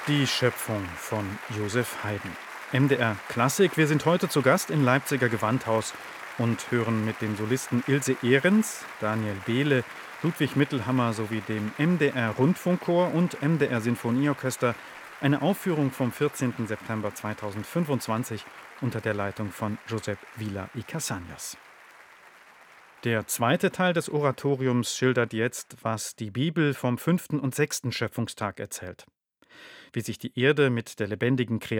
Die Schöpfung von Joseph Haydn. MDR Klassik. Wir sind heute zu Gast im Leipziger Gewandhaus und hören mit den Solisten Ilse Ehrens, Daniel Behle, Ludwig Mittelhammer sowie dem MDR Rundfunkchor und MDR Sinfonieorchester eine Aufführung vom 14. September 2025 unter der Leitung von Josep Vila y Casañas. Der zweite Teil des Oratoriums schildert jetzt, was die Bibel vom 5. und 6. Schöpfungstag erzählt. Wie sich die Erde mit der lebendigen Kreation